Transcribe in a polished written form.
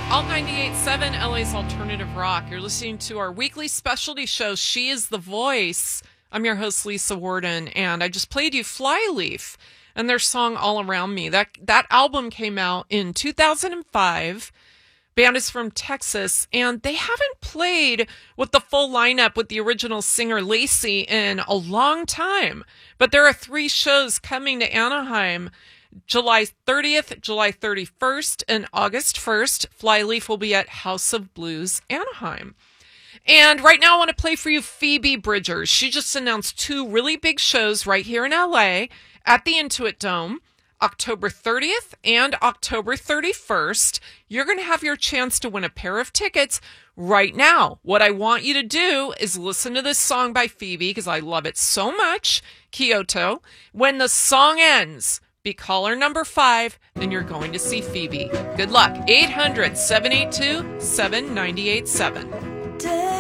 Alt 98.7, LA's Alternative Rock. You're listening to our weekly specialty show, She is the Voice. I'm your host, Lisa Warden, and I just played you Flyleaf and their song All Around Me. That album came out in 2005. Band is from Texas, and they haven't played with the full lineup with the original singer Lacey in a long time. But there are 3 shows coming to Anaheim. July 30th, July 31st, and August 1st. Flyleaf will be at House of Blues, Anaheim. And right now I want to play for you Phoebe Bridgers. She just announced 2 really big shows right here in LA at the Intuit Dome, October 30th and October 31st. You're going to have your chance to win a pair of tickets right now. What I want you to do is listen to this song by Phoebe because I love it so much, Kyoto. When the song ends, be caller number 5, then you're going to see Phoebe. Good luck. 800-782-7987.